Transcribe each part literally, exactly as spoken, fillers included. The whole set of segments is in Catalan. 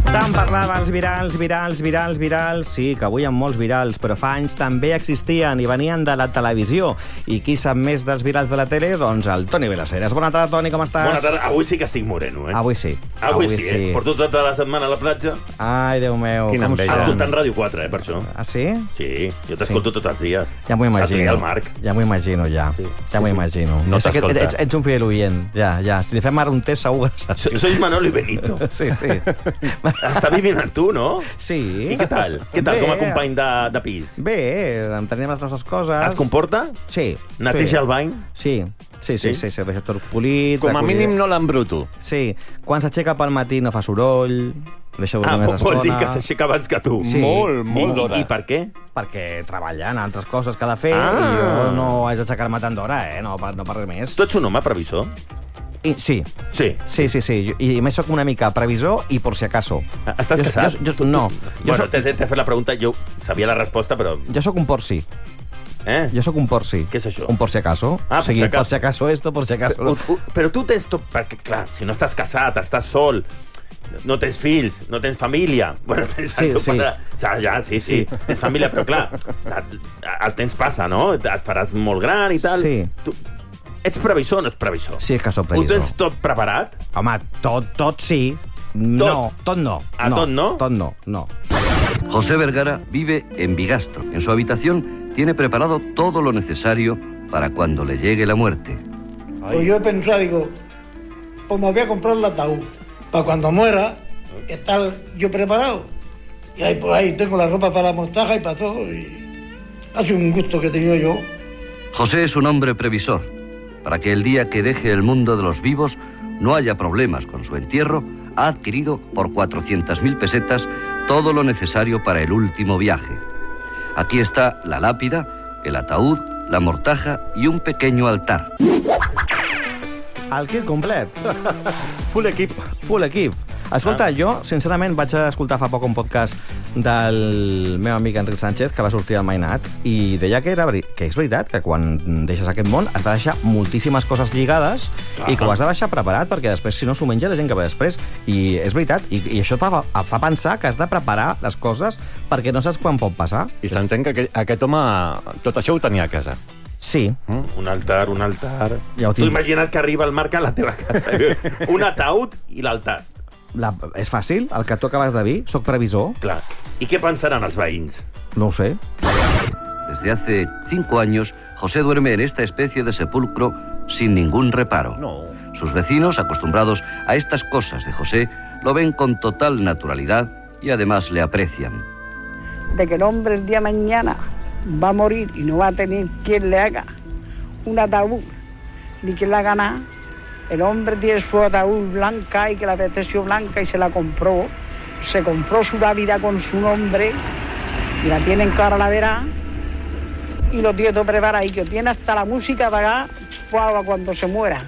Tant parlava els virals, virals, virals, virals... Sí, que avui hi ha molts virals, però fa anys també existien i venien de la televisió. I qui sap més dels virals de la tele? Doncs el Toni Belaceres. Bona tarda, Toni, com estàs? Bona tarda. Avui sí que estic moreno, eh? Avui sí. Avui, Avui sí, eh? Porto tota la setmana a la platja. Ai, Déu meu. Quina enveja. Escoltant Ràdio quatre, eh, per això. Ah, sí? Sí, jo t'escolto sí. tots els dies. Ja m'ho imagino. El Marc. Ja m'ho imagino, ja. Sí. Ja m'ho sí, imagino. No t'escolta. Ets, ets un fiel oient, ja, ja. Si li fem ara un test, segur que saps. Soy Manolo y Benito. Sí, sí. Està vivint amb tu, no? Sí. I què tal? Què tal Bé. com a company de, de pis? Bé, tenim les nostres coses. Es comporta? Sí. Neteja sí. el bany? Sí. Sí, sí, sí, sí, deixa tot polit. Com a mínim no l'embruto. Sí. Quan s'aixeca pel matí no fa soroll. Deixa dormir ah, més estona. Vol dir que s'aixeca abans que tu. Sí. Molt, molt I, d'hora. I per què? Perquè treballa en altres coses que ha de fer ah. i jo no haig d'aixecar-me tant d'hora, eh? No, per, no per res més. Tu ets un home previsor? I, sí. Sí. Sí, sí, sí. I, i més soc una mica previsor i por si acaso. Estàs jo, casat? Jo, jo, no. Bueno, jo soc... t'he fet la pregunta, jo sabia la resposta, però... Jo sóc un porci. Eh? Jo sóc un porci. Què és això? Un por si acaso. Ah, o sigui, por si acaso. por si acaso esto, por si acaso... Però, uh, però tu tens tot... Perquè, clar, si no estàs casat, estàs sol, no tens fills, no tens família... Bueno, tens... Sí, sí. Pare... Ja, ja, sí, sí, sí. Tens família, però clar, el temps passa, no? Et faràs molt gran i tal. Sí. Tu... Ets previsor o no ets previsor? Sí, és que soc Ho previsor. tens tot preparat? Home, tot, tot sí. No, tot no. ¿A no, tot no? Tot no, no. José Vergara vive en Bigastro. En su habitación tiene preparado todo lo necesario para cuando le llegue la muerte. Pues yo he pensado, digo, pues me voy a comprar el ataúd para cuando muera estar yo preparado. Y ahí por ahí tengo la ropa para la mortaja y para todo. Y ha sido un gusto que he tenido yo. José es un hombre previsor. Para que el día que deje el mundo de los vivos no haya problemas con su entierro, ha adquirido por cuatrocientas mil pesetas todo lo necesario para el último viaje. Aquí está la lápida, el ataúd, la mortaja y un pequeño altar. El kit complet. Full equip. Full equip. Escolta, Ah. jo, sincerament, vaig escoltar fa poc un podcast del meu amic Enric Sánchez, que va sortir al Mainat, i deia que, era, que és veritat, que quan deixes aquest món has de deixar moltíssimes coses lligades Ah. i que ho has de deixar preparat, perquè després, si no, s'ho menja la gent que ve després. I és veritat, i, i això et fa, et fa pensar que has de preparar les coses perquè no saps quan pot passar. I s'entén que aquell- aquest home tot això ho tenia a casa. Sí. Un altar, un altar... Ja ho tu tinc. imagina't que arriba el Marc a la teva casa. Un ataúd i l'altar. La, és fàcil, el que tu acabes de dir, soc previsor, Clar. I què pensaran els veïns? no ho sé. Desde hace cinco años, José duerme en esta especie de sepulcro sin ningún reparo. No. Sus vecinos, acostumbrados a estas cosas de José, lo ven con total naturalidad y además le aprecian. De que el hombre el día de mañana va a morir y no va a tener quien le haga un ataúd, ni quien le haga nada. El hombre tiene su ataúd blanca y que la veteció blanca y se la compró. Se compró su lápida con su nombre y la tiene en cara la verá y lo tiene todo preparado y que tiene hasta la música para cuando se muera.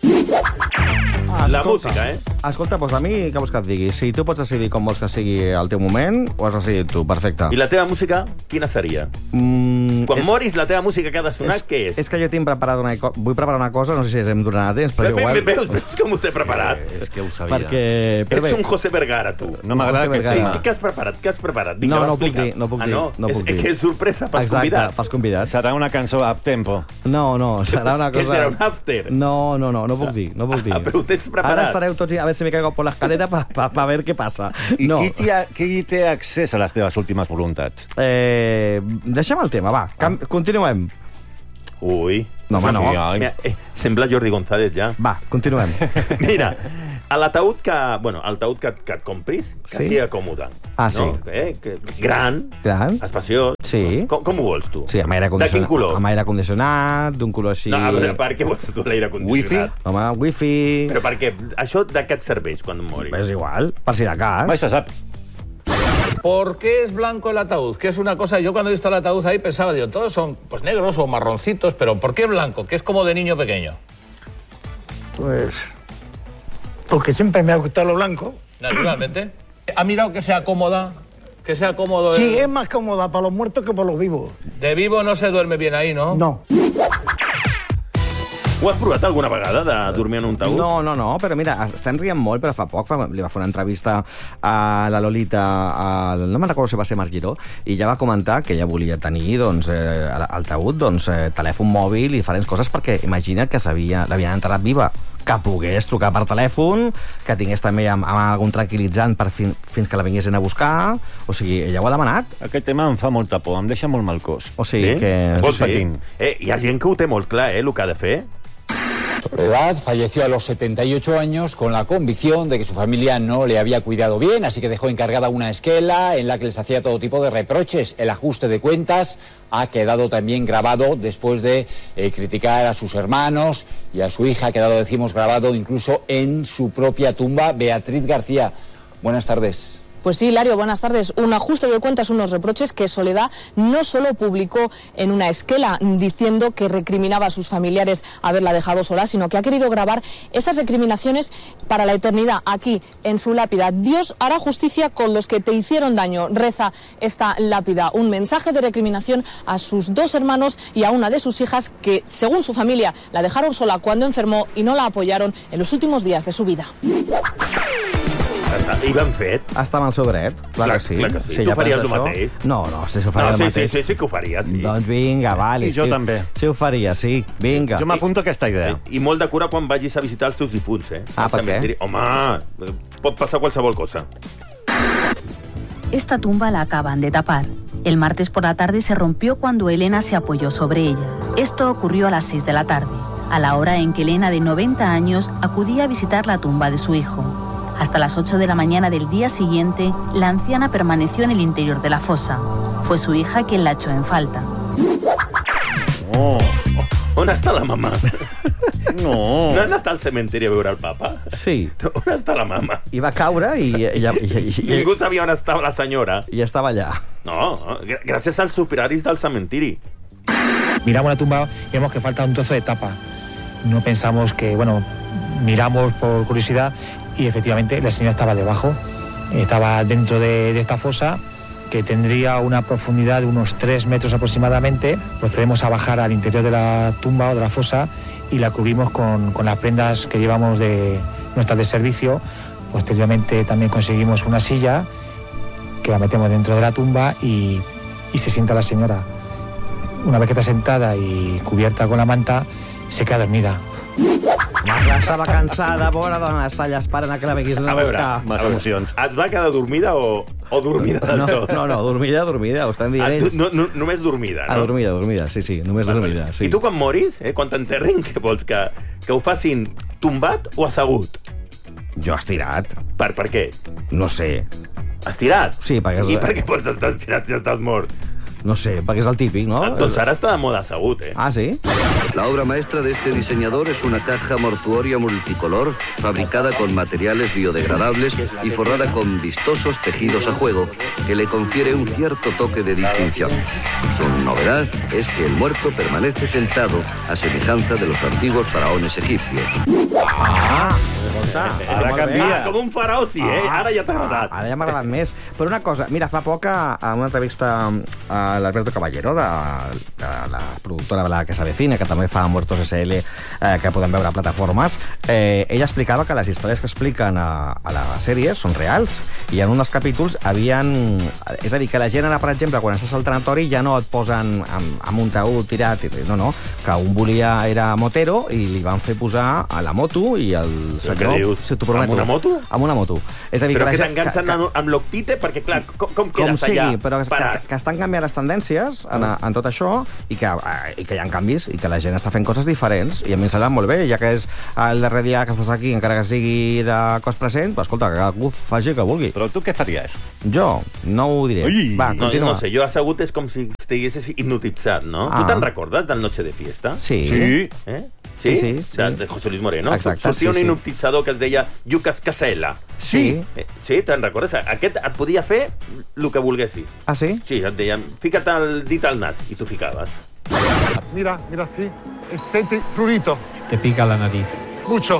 Ah, La escolta. música, eh? Escolta, doncs a mi, què vols que et digui? Si tu pots decidir com vols que sigui el teu moment, ho has decidit tu, perfecte. I la teva música, quina seria? Mm, Quan és, moris, la teva música que ha de sonar, què és? És que jo tinc preparat una cosa... Vull preparar una cosa, no sé si em donarà temps, però Ve- igual... ve- Veus, veus com ho t'he preparat? És que ho sabia. Perquè... Però Ets bé, un José Vergara, tu. No m'agrada José aquest Vergara. tema. Què, què has preparat? Què has preparat? Vinga, No, va, no ho puc explica. dir, no puc ah, dir, no? no és, puc dir. És que és sorpresa pels exacte, convidats. pels convidats. Serà una cançó a tempo. No, no, serà una Què cosa... serà, un after? No, no, no, no puc dir, no puc dir. Ah, però ho tens preparat. Ara estareu tots, a veure si me caigo por la escalera para pa, pa ver què passa. I No. qui, té, qui té accés a les teves últimes voluntats? Eh, deixem el tema, va, cam... continuem. Ui. No, home, no. Sí, ai. Mira, eh, sembla Jordi González, ja. Va, continuem. Mira, a l'ataúd que... Bueno, el taüt que, que et compris, que Sí? sigui còmode. Ah, no? sí. Eh? Que, gran, Gran. espaciós. Sí. Com, com ho vols, tu? Sí, amb aire De quin condicionat. color? Amb aire condicionat, d'un color així... No, a veure, per què vols tu l'aire condicionat? Home, wifi... Però per què? Això de què et serveix quan moris? És igual, per si de cas. Mai se sap. ¿Por qué es blanco el ataúd? Que es una cosa, yo cuando he visto el ataúd ahí pensaba, digo, todos son pues negros o marroncitos, pero ¿por qué blanco? Que es como de niño pequeño. Pues porque siempre me ha gustado lo blanco. Naturalmente. ¿Ha mirado que sea cómoda? Que sea cómodo. Sí, el- es más cómoda para los muertos que para los vivos. De vivo no se duerme bien ahí, ¿no? No. Ho has provat alguna vegada, de dormir en un taüt? No, no, no, però mira, estem rient molt, però fa poc fa, li va fer una entrevista a la Lolita, a, no me'n recordo si va ser Mas Giró, i ja va comentar que ella volia tenir doncs, eh, al taüt doncs, eh, telèfon mòbil i diferents coses, perquè imagina que l'havien enterrat viva, que pogués trucar per telèfon, que tingués també amb, amb algun tranquil·litzant per fin, fins que la vinguessin a buscar. O sigui, ella ho ha demanat. Aquest tema em fa molta por, em deixa molt mal cos. O sigui Sí? que... Vols sí. dir? Eh, hi ha gent que ho té molt clar, eh, el que ha de fer. Soledad falleció a los setenta y ocho años con la convicción de que su familia no le había cuidado bien, así que dejó encargada una esquela en la que les hacía todo tipo de reproches. El ajuste de cuentas ha quedado también grabado después de eh, criticar a sus hermanos y a su hija, ha quedado, decimos, grabado incluso en su propia tumba. Beatriz García, buenas tardes. Pues sí, Hilario, buenas tardes. Un ajuste de cuentas, unos reproches que Soledad no solo publicó en una esquela diciendo que recriminaba a sus familiares haberla dejado sola, sino que ha querido grabar esas recriminaciones para la eternidad aquí, en su lápida. Dios hará justicia con los que te hicieron daño, reza esta lápida. Un mensaje de recriminación a sus dos hermanos y a una de sus hijas que, según su familia, la dejaron sola cuando enfermó y no la apoyaron en los últimos días de su vida. I ben fet. Està amb el seu dret, clar, Clar- que sí. clar que sí. Si Tu ella faries pensa el això- mateix? No, no, si ho No, faria el sí, sí, mateix. sí, sí que ho faria, sí. Doncs vinga, vale. I jo sí, també. Sí ho faria, sí. Vinga. Jo m'apunto a aquesta idea. I molt de cura quan vagis a visitar els teus difunts, eh? Ah, Al per què? cementiri. Home, pot passar qualsevol cosa. Esta tumba la acaban de tapar. El martes por la tarde se rompió cuando Elena se apoyó sobre ella. Esto ocurrió a las seis de la tarde, a la hora en que Elena, de noventa años, acudía a visitar la tumba de su hijo. Hasta las ocho de la mañana del día siguiente, la anciana permaneció en el interior de la fosa. Fue su hija quien la echó en falta. Oh, On està la mama? no. No han anat al cementiri a veure el papa? Sí. On està la mama? I va caure i, i, i, i, i, Ningú sabia on estava la senyora. i estava allà. No, no, gr- gràcies als operaris del cementiri. Miramos la tumba y vemos que falta un trozo de tapa. No pensamos que, bueno, miramos por curiosidad y efectivamente la señora estaba debajo, estaba dentro de, de esta fosa que tendría una profundidad de unos tres metros aproximadamente. Procedemos a bajar al interior de la tumba o de la fosa y la cubrimos con, con las prendas que llevamos de nuestras de servicio. Posteriormente también conseguimos una silla que la metemos dentro de la tumba y, y se sienta la señora. Una vez que está sentada y cubierta con la manta, se queda dormida. Marta estava cansada, pobra dona, està allà esperant a que la vinguis a A veure, buscar. a veure, es va quedar dormida o, o dormida del No, tot? no, no, dormida, dormida, ho estan dient Ah, ells. no, no, només dormida, no? Ah, dormida, dormida, sí, sí, només dormida, sí. I tu quan moris, eh, quan t'enterrin, què vols? Que, que ho facin tombat o assegut? Jo estirat. Per, per què? No sé. Estirat? Sí, perquè... I per què pots estar estirat si estàs mort? No sé, perquè és el típic, no? Ah, doncs ara està de moda assegut, eh? Ah, sí? La obra maestra de este diseñador es una caja mortuoria multicolor fabricada con materiales biodegradables y forrada con vistosos tejidos a juego que le confiere un cierto toque de distinción. Su novedad es que el muerto permanece sentado a semejanza de los antiguos faraones egipcios. Ah, escolta, Ara molt bé. canvia. Ah, com un faraó, sí, eh? Ah, Ara ja t'ha agradat. Ara ja m'ha agradat més. Però una cosa, mira, fa poc a a una entrevista a l'Alberto Caballero, de, de la productora de la que s'avecina, que també fa Muertos S L, eh, que podem veure a plataformes, eh, ella explicava que les històries que expliquen a, a la sèrie són reals, i en un dels capítols havien... És a dir, que la gent ara, per exemple, quan estàs al tanatori ja no et posen amb, amb un taüt tirat, no, no, que un volia, era motero, i li van fer posar a la moto, i el Però què dius? Sí, t'ho prometo. Amb una moto? Amb una moto. És a dir, Però la que gent- t'enganxen amb, amb l'octite, perquè, clar, com, com com quedes sigui, allà però que, parat? que, que estan canviant les tendències en, en tot això i que, eh, i que hi ha canvis i que la gent està fent coses diferents i a mi em sembla molt bé, ja que és el darrer dia que estàs aquí, encara que sigui de cos present, però escolta, que cadascú faci el que vulgui. Però tu què faries? Jo no ho diré. Ui. Va, No, continua. no sé, jo assegut és com si estiguessis hipnotitzat, no? Ah. Tu te'n recordes del Noche de Fiesta? Sí. Sí. Eh? Sí, sí, O sigui, sí. de José Luis Moreno. Exacte, Sortia sí, un sí. hipnotitzador que es deia Lucas Casella. Sí. Eh, sí, te'n recordes? Aquest et podia fer el que volguessis. Ah, sí? Sí, et deien, fica't el dit al nas, i tu ficaves. Mira, mira así. Eh, Senti prurito. Te pica la nariz. Mucho.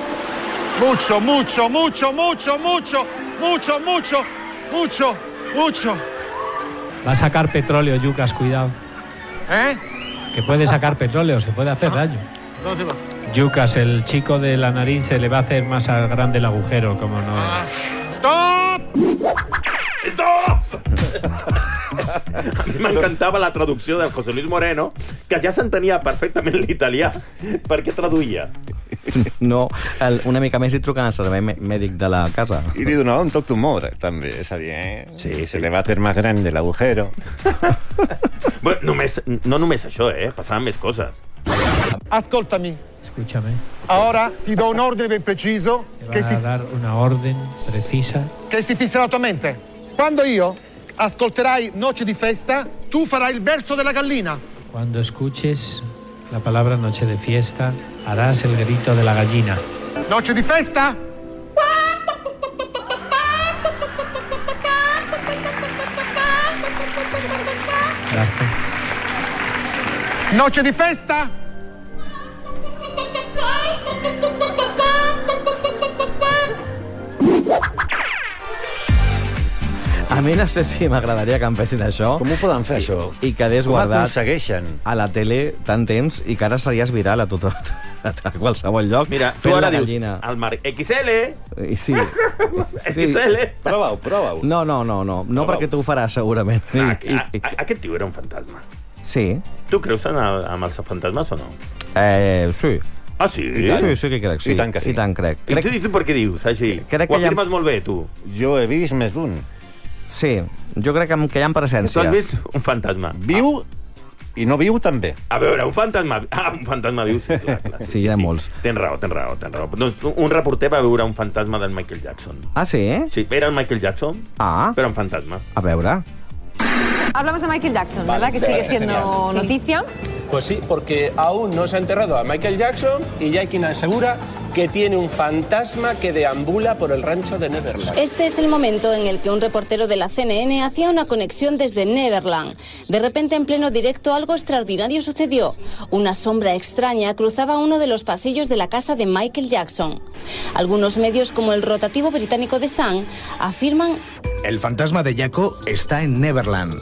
Mucho, mucho, mucho, mucho, mucho, mucho, mucho, mucho, mucho. Va a sacar petróleo, Yucas, cuidado. ¿Eh? Que puede sacar petróleo, se puede hacer daño. ¿Dónde va? Yucas, el chico de la nariz se le va a hacer más grande el agujero, como no... Stop! Stop! A mi m'encantava la traducció de José Luis Moreno, que ja s'entenia perfectament l'italià. Per què traduïa? No, el, una mica més hi truquen al servei mèdic de la casa. I li donava un toc d'humor, també. És a dir, eh? Sí, sí. Se le va a hacer más grande el agujero. Bueno, només, no només això, eh? Passaven més coses. Ascoltami. Escúchame. Ahora ti do un ordine ben preciso. Te va Che a si, dar una orden precisa. che si fissa la tua mente. Quando io ascolterai Noche di festa, tu farai il verso della gallina. Cuando escuches la palabra noche de fiesta, harás el grito de la gallina. Noche di festa? Gracias. Noche di festa? A mi no sé si m'agradaria que em fessin això. Com ho poden fer, I, això? I quedés Com guardat aconsegueixen? a la tele tant temps i que ara series viral a tot, a qualsevol lloc. Mira, tu fent ara la dius, gallina. al Marc, X L! I sí. X L! Prova-ho, prova-ho. No, no, no, no, no perquè tu ho faràs segurament. Ah, a, a, aquest tio era un fantasma. Sí. Tu creus en, el, en els fantasmes o no? Eh, sí. Ah, sí? Sí, sí que crec, sí. I tant que sí. I tant crec. I crec... tu, i tu per què dius així? Crec Ho que afirmes ja... molt bé, tu. Jo he vist més d'un. Sí, jo crec que, que hi ha presències. Tu has vist un fantasma. Viu i no viu també. A veure, un fantasma... Ah, un fantasma viu, sí, clar, clar. Sí, hi ha molts. Tens raó, tens raó, tens raó. Doncs un reporter va veure un fantasma del Michael Jackson. Ah, sí? Sí, era el Michael Jackson, Ah, però un fantasma. a veure. Hablamos de Michael Jackson, Vale, ¿verdad? Que sí, sigue siendo genial. noticia. Pues sí, porque aún no se ha enterrado a Michael Jackson y ya hay quien asegura que tiene un fantasma que deambula por el rancho de Neverland. Este es el momento en el que un reportero de la C N N hacía una conexión desde Neverland. De repente, en pleno directo, algo extraordinario sucedió. Una sombra extraña cruzaba uno de los pasillos de la casa de Michael Jackson. Algunos medios, como el rotativo británico The Sun, afirman... El fantasma de Jaco está en Neverland.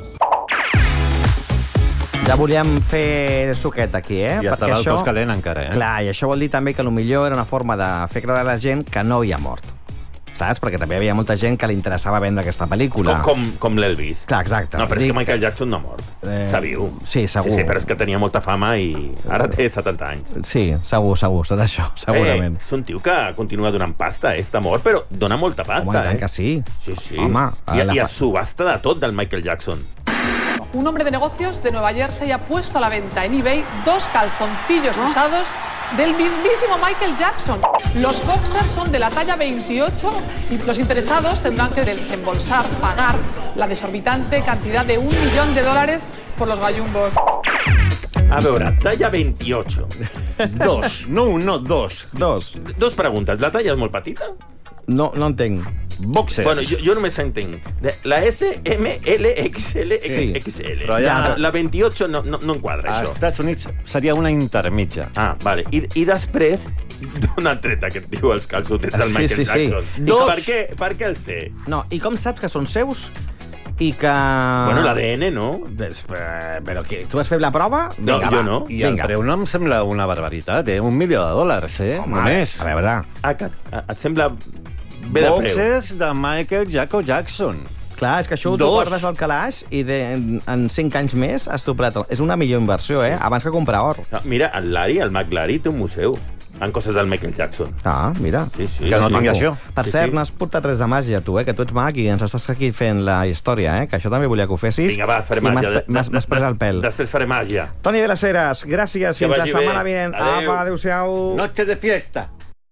Ja volíem fer suquet aquí, eh? I estava el cos calent encara, eh? Clar, i això vol dir també que potser era una forma de fer creure a la gent que no havia mort. Saps? Perquè també hi havia molta gent que li interessava vendre aquesta pel·lícula. Com, com, com l'Elvis. Clar, exacte. No, però és Dic que Michael Jackson no ha mort. Eh, Està viu. Sí, segur. Sí, sí, però és que tenia molta fama i ara té setanta anys. Sí, segur, segur, serà això, segurament. Eh, és un tio que continua donant pasta, eh? Està mort, però dona molta pasta, Home, i tant eh? que sí. Sí, sí. Home, I, la i fa- es subhasta de tot del Michael Jackson. Un hombre de negocios de Nueva Jersey ha puesto a la venta en eBay dos calzoncillos usados del mismísimo Michael Jackson. Los boxers son de la talla veintiocho y los interesados tendrán que desembolsar, pagar la desorbitante cantidad de un millón de dólares por los gallumbos. A veure, talla veintiocho. Dos, no un, no dos. Dos. Dos preguntes. La talla és molt petita? No, no entenc. Boxers. Bueno, jo, jo només entenc. De- La S, M, L, X L, Sí. X L. Però ja- La, la veintiocho no, no, no enquadra, A això. Estats Units seria una intermitja. Ah, vale. I, i després, d'on han tret aquest tio els calçotets del Sí, Michael sí, sí. Jackson? Dos. Per què, per què els té? No, i com saps que són seus? I que... Bueno, l'A D N, no? Des- eh, Però què? Tu has fet la prova? No, Vinga, jo va. no. I el Vinga. preu no em sembla una barbaritat, eh? Un milió de dòlars, eh? Home, Només. a veure... Ah, que et, et sembla bé de preu? Boxers de Michael Jaco Jackson. Clar, és que això ho tu Dos. guardes al calaix i de, en, en cinc anys més has doblat. el- És una millor inversió, eh? Abans que comprar or. No, mira, el Larry, el McLary, té un museu amb coses del Michael Jackson. Ah, mira. Sí, sí. Que no és tingui maco. això. Per Sí, cert, sí. n'has portat res de màgia, tu, eh? Que tu ets mag i ens estàs aquí fent la història, eh? Que això també volia que ho fessis. Vinga, va, faré I m'has màgia. pre- M'has m'has pres el pèl. Després faré màgia. Toni de les Heres, gràcies. Que Fins la vagi setmana bé. vinent. Adéu. Apa, adéu-siau. Noche de fiesta.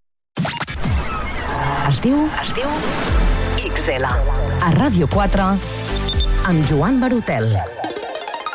Es diu... Es diu... X L. A Ràdio quatre, amb Joan Barotel.